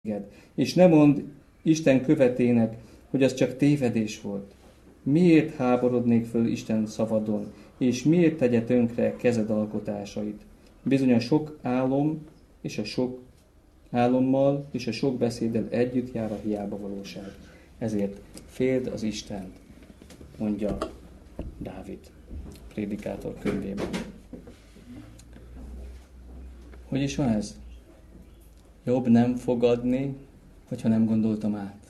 és ne mondd Isten követének, hogy az csak tévedés volt. Miért háborodnék föl Isten szavadon, és miért tegye tönkre kezed alkotásait? Bizony a sok álommal és a sok beszéddel együtt jár a hiába valóság. Ezért féld az Istent, mondja Dávid prédikátor könyvében. Hogy is van ez? Jobb nem fogadni, hogyha nem gondoltam át.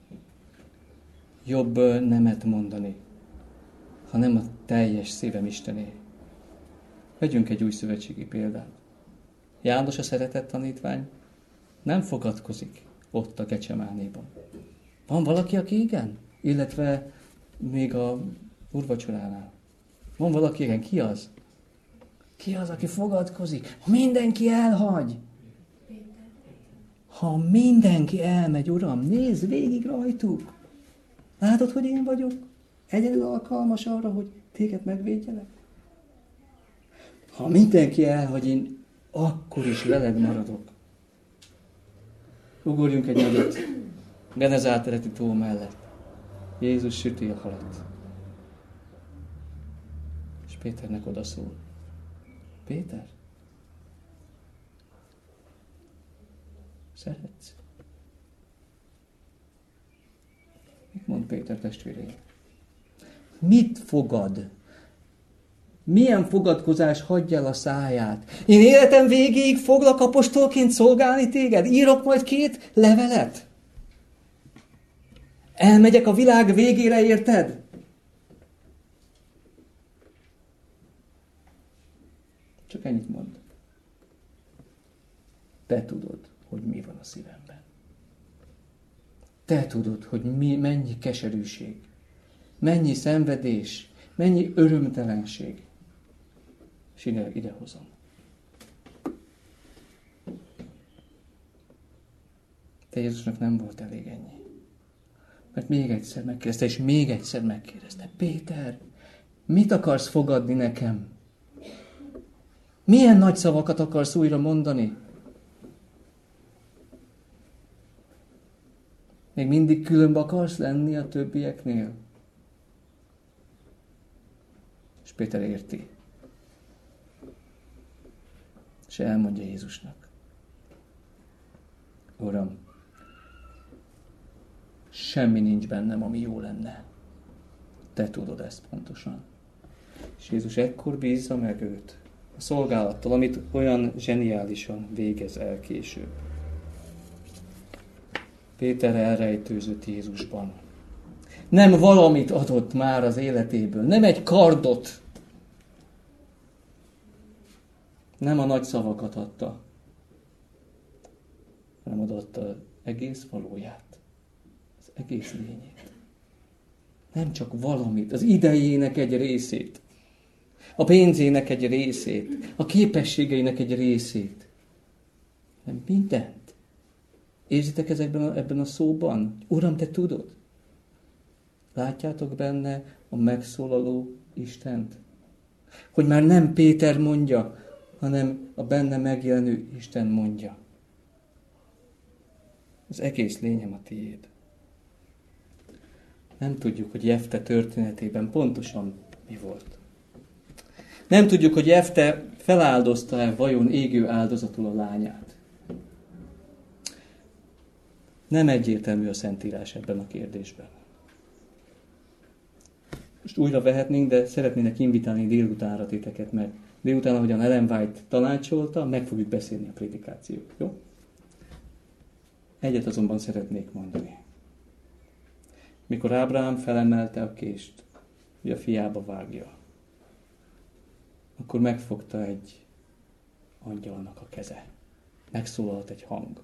Jobb nemet mondani, ha nem a teljes szívem Istené. Vegyünk egy új szövetségi példát. János, a szeretett tanítvány, nem fogadkozik ott a Gecsemánéban. Van valaki, aki igen? Illetve még a úrvacsoránál. Van valaki, igen? Ki az? Ki az, aki fogadkozik? Ha mindenki elhagy. Ha mindenki elmegy, Uram, nézd végig rajtuk. Látod, hogy én vagyok? Egyedül alkalmas arra, hogy téged megvédjelek? Ha mindenki elhagy, én akkor is veled maradok. Ugorjunk egy nagyot Genezáreti tó mellett. Jézus süti a halat. És Péternek odaszól. Péter? Szeretsz? Mit mond Péter testvéré? Mit fogad? Milyen fogadkozás hagyja el a száját? Én életem végéig foglak apostolként szolgálni téged? Írok majd 2 levelet? Elmegyek a világ végére, érted? Csak ennyit mond. Te tudod, hogy mi van a szívemben. Te tudod, hogy mennyi keserűség, mennyi szenvedés, mennyi örömtelenség. És idehozom. Te Jézusnak nem volt elég ennyi. Mert még egyszer megkérdezte, és még egyszer megkérdezte. Péter, mit akarsz fogadni nekem? Milyen nagy szavakat akarsz újra mondani? Még mindig különb akarsz lenni a többieknél? És Péter érti. És elmondja Jézusnak. Uram, semmi nincs bennem, ami jó lenne. Te tudod ezt pontosan. És Jézus ekkor bízza meg őt a szolgálattal, amit olyan zseniálisan végez el később. Péter elrejtőzött Jézusban. Nem valamit adott már az életéből, nem egy kardot, nem a nagy szavakat adta, hanem adatta egész valóját, az egész lényét. Nem csak valamit, az idejének egy részét, a pénzének egy részét, a képességeinek egy részét, hanem mindent. Érzitek ebben a szóban? Uram, te tudod? Látjátok benne a megszólaló Istent? Hogy már nem Péter mondja, hanem a benne megjelenő Isten mondja. Az egész lényem a tiéd. Nem tudjuk, hogy Jefte történetében pontosan mi volt. Nem tudjuk, hogy Jefte feláldozta-e vajon égő áldozatul a lányát. Nem egyértelmű a Szentírás ebben a kérdésben. Most újra vehetnénk, de szeretnének invitálni délutánra titeket, mert délután, ahogyan Ellen White tanácsolta, meg fogjuk beszélni a prédikációt. Jó? Egyet azonban szeretnék mondani. Mikor Ábrahám felemelte a kést, hogy a fiába vágja, akkor megfogta egy angyalnak a keze. Megszólalt egy hang.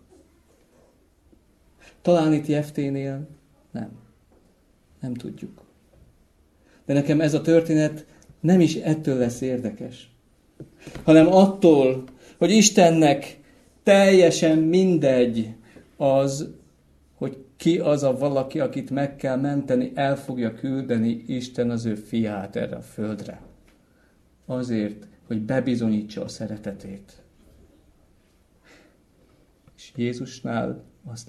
Talán itt Jefténél nem tudjuk. De nekem ez a történet nem is ettől lesz érdekes, hanem attól, hogy Istennek teljesen mindegy az, hogy ki az a valaki, akit meg kell menteni, el fogja küldeni Isten az ő fiát erre a földre. Azért, hogy bebizonyítsa a szeretetét. És Jézusnál